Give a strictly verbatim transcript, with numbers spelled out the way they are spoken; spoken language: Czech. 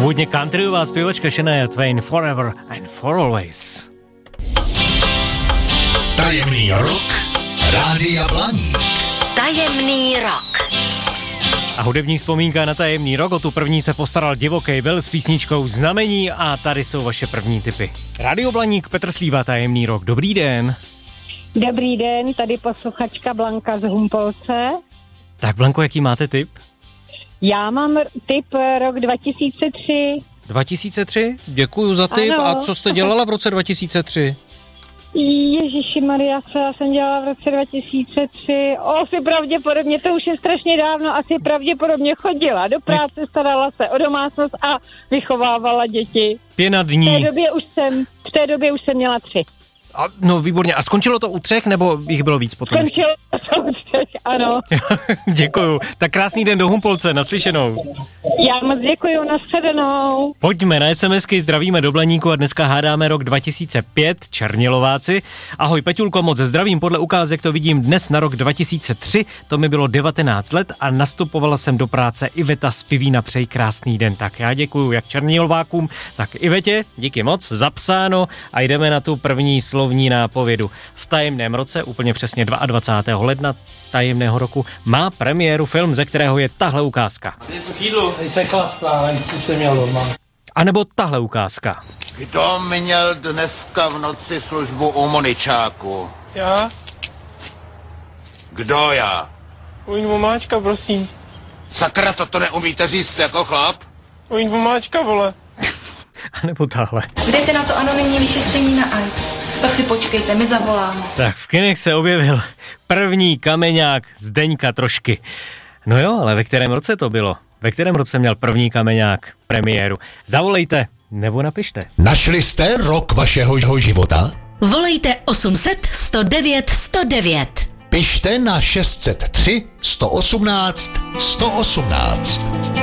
Původně countryová zpěvačka Shania Twain, Forever and for Always. Tajemný rok Rádia Blaník. Tajemný rok. A hudební vzpomínka na tajemný rok, o tu první se postaral Divokej Byl s písničkou Znamení a tady jsou vaše první tipy. Rádio Blaník, Petr Slíva, tajemný rok. Dobrý den. Dobrý den, tady posluchačka Blanka z Humpolce. Tak Blanko, jaký máte tip? Já mám tip rok dva tisíce tři. dva tisíce tři? Děkuju za tip. Ano. A co jste dělala v roce dva tisíce tři? Ježišimarja, co já jsem dělala v roce dva tisíce tři? O, asi pravděpodobně, to už je strašně dávno, asi pravděpodobně chodila do práce, starala se o domácnost a vychovávala děti. Pěna V té dní. době už jsem, v té době už jsem měla tři. A, no výborně. A skončilo to u třech, nebo jich bylo víc potom? Skončilo to u třech, ano. Děkuju. Tak krásný den do Humpolce, naslyšenou. Já moc děkuju, nashledanou. Pojďme na SMSky, zdravíme do Blaníku a dneska hádáme rok dva tisíce pět, Černilováci. Ahoj Peťulko, moc zdravím, podle ukázek to vidím dnes na rok dva tisíce tři, to mi bylo devatenáct let a nastupovala jsem do práce. Iveta z Pivína, přeji krásný den. Tak já děkuju jak Černilovákům, tak Ivetě, díky moc, zapsáno a jdeme na tu první slovní nápovědu. V tajemném roce, úplně přesně dvacátého druhého ledna tajemného roku, má premiéru film, ze kterého je tahle ukázka. Něco k jídlu. Nejsem chlastá, nechci se měl doma. A nebo tahle ukázka. Kdo měl dneska v noci službu u Moničáku? Já? Kdo já? Uň vomáčka, prosím. Sakra, toto neumíte říct jako chlap? Uň vomáčka, vole. A nebo tahle. Jdete na to anonymní vyšetření na AIDS. Tak si počkejte, my zavoláme. Tak v kinech se objevil první kameňák Zdeňka Trošky. No jo, ale ve kterém roce to bylo? Ve kterém roce měl první kameňák premiéru? Zavolejte nebo napište. Našli jste rok vašeho života? Volejte osm set sto devět sto devět. Pište na šest set tři sto osmnáct sto osmnáct.